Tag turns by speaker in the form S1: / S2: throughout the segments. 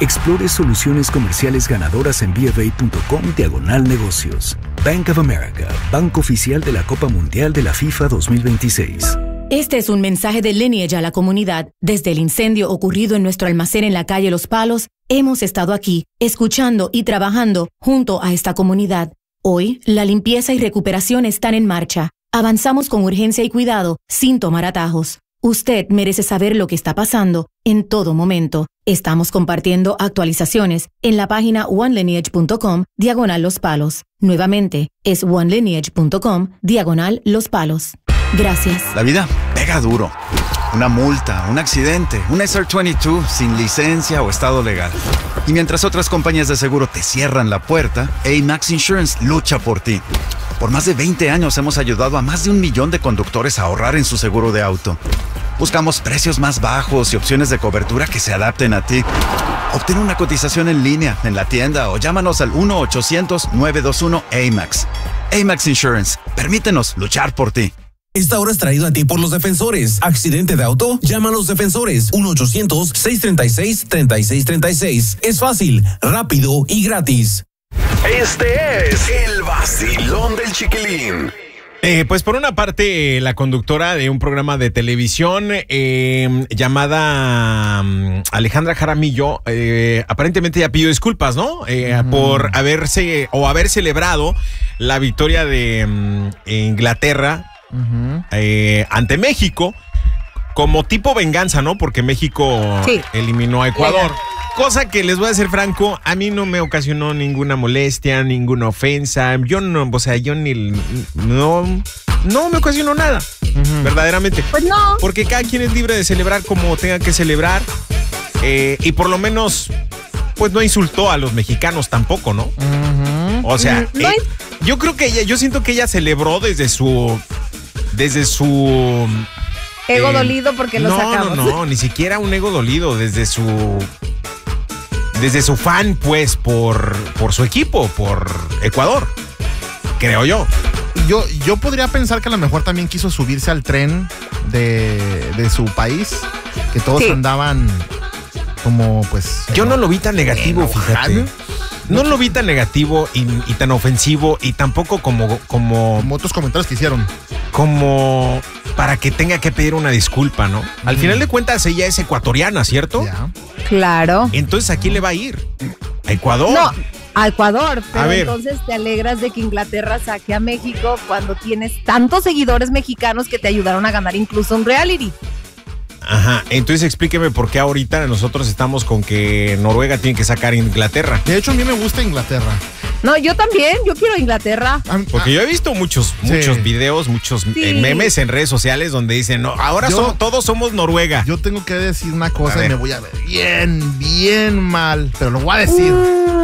S1: Explore soluciones comerciales ganadoras en bofA.com/negocios. Bank of America, banco oficial de la Copa Mundial de la FIFA 2026.
S2: Este es un mensaje de Lineage a la comunidad. Desde el incendio ocurrido en nuestro almacén en la calle Los Palos, hemos estado aquí, escuchando y trabajando junto a esta comunidad. Hoy, la limpieza y recuperación están en marcha. Avanzamos con urgencia y cuidado, sin tomar atajos. Usted merece saber lo que está pasando en todo momento. Estamos compartiendo actualizaciones en la página onelineage.com/Los Palos. Nuevamente, es onelineage.com/Los Palos. Gracias.
S3: La vida pega duro. Una multa, un accidente, un SR22 sin licencia o estado legal. Y mientras otras compañías de seguro te cierran la puerta, AMAX Insurance lucha por ti. Por más de 20 años hemos ayudado a más de 1 millón de conductores a ahorrar en su seguro de auto. Buscamos precios más bajos y opciones de cobertura que se adapten a ti. Obtén una cotización en línea, en la tienda o llámanos al 1-800-921-AMAX. AMAX Insurance. Permítenos luchar por ti.
S4: Esta hora es traído a ti por los defensores. ¿Accidente de auto? Llama a los defensores. 1-800-636-3636. Es fácil, rápido y gratis.
S5: Este es el vacilón del Chiquilín.
S6: Pues por una parte, la conductora de un programa de televisión llamada Alejandra Jaramillo, aparentemente ya pidió disculpas, ¿no? Por haber celebrado la victoria de Inglaterra ante México, como tipo venganza, ¿no? Porque México eliminó a Ecuador. Cosa que les voy a ser franco, a mí no me ocasionó ninguna molestia, ninguna ofensa. Yo no me ocasionó nada, verdaderamente.
S7: Pues no.
S6: Porque cada quien es libre de celebrar como tenga que celebrar. Y por lo menos, pues no insultó a los mexicanos tampoco, ¿no? O sea, yo creo que yo siento que ella celebró desde su
S7: ego dolido porque lo sacamos.
S6: No, ni siquiera un ego dolido, desde su fan, pues, por su equipo, por Ecuador, creo yo.
S8: Yo podría pensar que a lo mejor también quiso subirse al tren de su país, que todos andaban como, pues...
S6: Yo no lo vi tan negativo, fíjate. No lo vi tan negativo y tan ofensivo y tampoco como
S8: otros comentarios que hicieron.
S6: Como para que tenga que pedir una disculpa, ¿no? Al final de cuentas ella es ecuatoriana, ¿cierto?
S7: Claro.
S6: Entonces, ¿a quién le va a ir? ¿A Ecuador?
S7: No, a Ecuador. Pero
S6: A ver.
S7: entonces te alegras de que Inglaterra saque a México cuando tienes tantos seguidores mexicanos que te ayudaron a ganar incluso un reality.
S6: Ajá, entonces explíqueme por qué ahorita nosotros estamos con que Noruega tiene que sacar a Inglaterra.
S8: De hecho, a mí me gusta Inglaterra.
S7: No, yo también, yo quiero Inglaterra.
S6: Porque yo he visto muchos videos, muchos memes en redes sociales donde dicen, no, ahora todos somos Noruega.
S8: Yo tengo que decir una cosa y me voy a ver bien mal, pero lo voy a decir.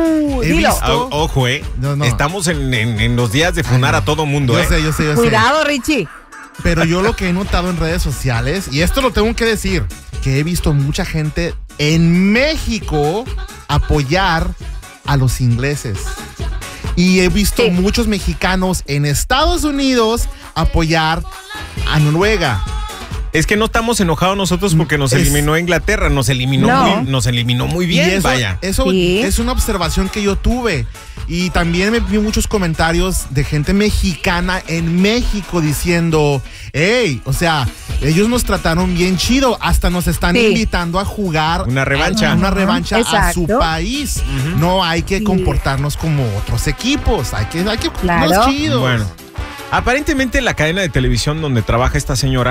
S6: Ojo, estamos en los días de funar a todo mundo,
S8: Yo sé.
S7: Cuidado, Richie.
S8: Pero yo lo que he notado en redes sociales, y esto lo tengo que decir, que he visto mucha gente en México apoyar a los ingleses. Y he visto muchos mexicanos en Estados Unidos apoyar a Noruega.
S6: Es que no estamos enojados nosotros porque nos eliminó Inglaterra, nos eliminó muy bien,
S8: eso,
S6: vaya.
S8: Eso es una observación que yo tuve. Y también me vi muchos comentarios de gente mexicana en México diciendo, hey, o sea, ellos nos trataron bien chido, hasta nos están invitando a jugar
S6: una revancha
S8: a su país. No hay que comportarnos como otros equipos, hay que jugarnos chidos.
S6: Bueno, aparentemente la cadena de televisión donde trabaja esta señora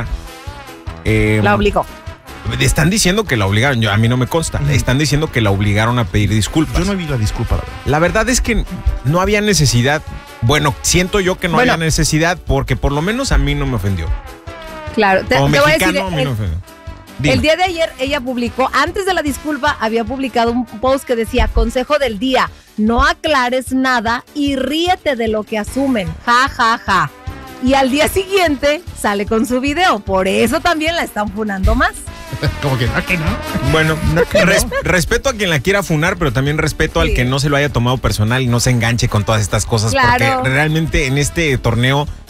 S7: la obligó.
S6: Están diciendo que la obligaron, a mí no me consta. Están diciendo que la obligaron a pedir disculpas.
S8: Yo no vi la disculpa.
S6: La verdad es que no había necesidad. Bueno, siento yo que no había necesidad porque por lo menos a mí no me ofendió.
S7: Claro, te voy a decir,
S6: a mí no me ofendió.
S7: El día de ayer ella publicó, antes de la disculpa, había publicado un post que decía, consejo del día, no aclares nada y ríete de lo que asumen, ja, ja, ja. Y al día siguiente sale con su video, por eso también la están funando más.
S8: Como que no.
S6: Bueno, respeto a quien la quiera funar, pero también respeto al que no se lo haya tomado personal y no se enganche con todas estas cosas, porque realmente en este torneo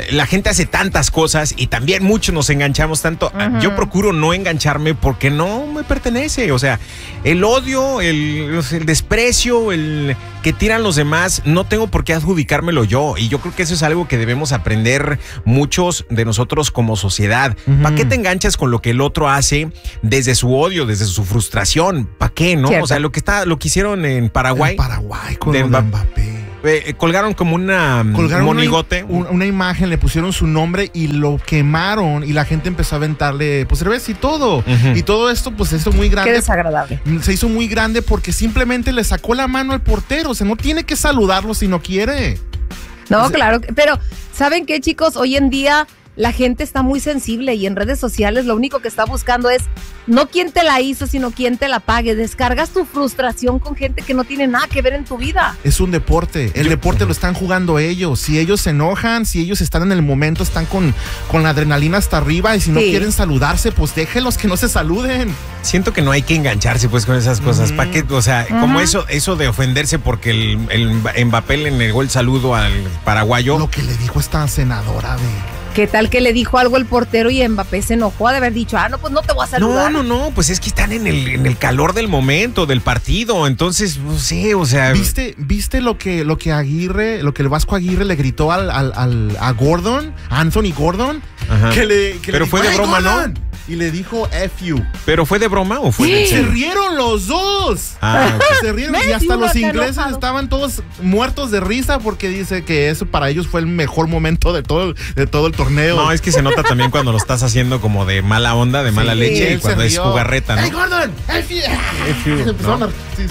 S6: la gente hace tantas cosas y también muchos nos enganchamos tanto. Yo procuro no engancharme porque no me pertenece. O sea, el odio, el desprecio, el que tiran los demás, no tengo por qué adjudicármelo yo. Y yo creo que eso es algo que debemos aprender muchos de nosotros como sociedad. ¿Para qué te enganchas con lo que el otro hace desde su odio, desde su frustración? ¿Para qué, no?
S8: Cierto.
S6: O sea, lo que hicieron en Paraguay.
S8: En Paraguay con Mbappé.
S6: Colgaron como un monigote.
S8: Una imagen, le pusieron su nombre y lo quemaron y la gente empezó a aventarle pues cerveza y todo. Y todo esto pues se hizo muy grande.
S7: Qué desagradable.
S8: Se hizo muy grande porque simplemente le sacó la mano al portero. O sea, no tiene que saludarlo si no quiere.
S7: No, claro, pero ¿saben qué, chicos? Hoy en día la gente está muy sensible y en redes sociales lo único que está buscando es no quién te la hizo, sino quién te la pague. Descargas tu frustración con gente que no tiene nada que ver en tu vida.
S8: Es un deporte. El deporte lo están jugando ellos. Si ellos se enojan, si ellos están en el momento, están con la adrenalina hasta arriba y si no quieren saludarse, pues déjenlos que no se saluden.
S6: Siento que no hay que engancharse pues con esas cosas. ¿Para qué? O sea, como eso de ofenderse porque el Mbappé le negó el saludo al paraguayo.
S8: Lo que le dijo esta senadora de...
S7: ¿Qué tal que le dijo algo el portero y Mbappé se enojó de haber dicho, no, pues no te voy a saludar?
S6: No, pues es que están en el calor del momento, del partido, entonces, no sé, o sea...
S8: ¿Viste lo que el Vasco Aguirre le gritó a Gordon, Anthony Gordon?
S6: Ajá.
S8: Pero
S6: fue de broma,
S8: Gordon,
S6: ¿no?
S8: Y le dijo F you.
S6: ¿Pero fue de broma o fue en serio?
S8: Se rieron los dos.
S6: Okay.
S8: Se rieron y hasta los ingleses estaban todos muertos de risa porque dice que eso para ellos fue el mejor momento de todo el torneo.
S6: No, es que se nota también cuando lo estás haciendo como de mala onda, de mala leche y cuando es jugarreta, ¿no?
S8: ¡Hey, Gordon! F you.
S6: ¿No?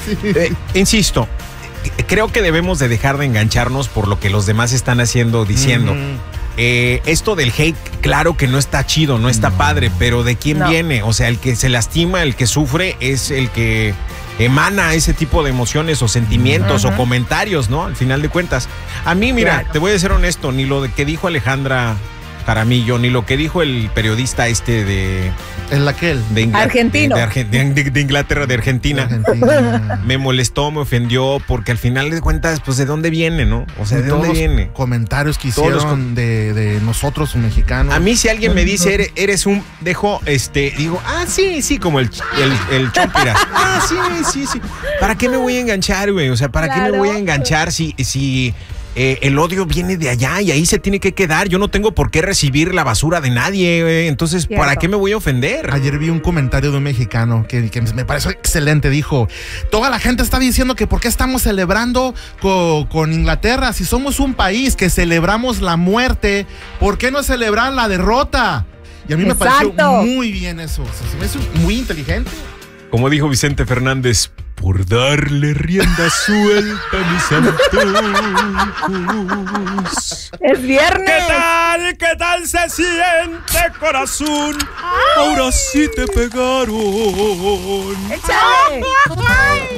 S6: Insisto, creo que debemos de dejar de engancharnos por lo que los demás están haciendo, diciendo. Esto del hate, claro que no está chido, no está padre, pero ¿de quién viene? O sea, el que se lastima, el que sufre, es el que emana ese tipo de emociones o sentimientos o comentarios, ¿no? Al final de cuentas. A mí, mira, te voy a ser honesto, ni lo que dijo Alejandra Jaramillo, ni lo que dijo el periodista de
S7: argentino.
S6: De Inglaterra, de Argentina. Me molestó, me ofendió, porque al final de cuentas, pues, ¿de dónde viene, no? O sea, ¿de dónde viene?
S8: Comentarios que hicieron de nosotros, mexicanos.
S6: A mí, si alguien me dice, eres un, digo, sí, como el Chompira. Sí. ¿Para qué me voy a enganchar, güey? O sea, ¿para qué me voy a enganchar si el odio viene de allá y ahí se tiene que quedar? Yo no tengo por qué recibir la basura de nadie, güey. Entonces, ¿para qué me voy a ofender?
S8: Ayer vi un comentario de un mexicano que me pareció excelente. Dijo, toda la gente está diciendo que por qué estamos celebrando con Inglaterra. Si somos un país que celebramos la muerte, ¿por qué no celebrar la derrota? Y a mí me pareció muy bien eso. O sea, me pareció muy inteligente.
S6: Como dijo Vicente Fernández, por darle rienda suelta a mis antojos.
S7: Es viernes.
S6: ¿Qué tal se siente, corazón? Ahora sí te pegaron.
S7: ¡Échale!